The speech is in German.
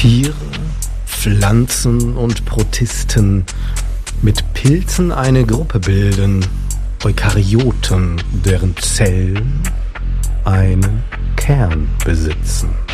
Tiere, Pflanzen und Protisten mit Pilzen eine Gruppe bilden, Eukaryoten, deren Zellen einen Kern besitzen.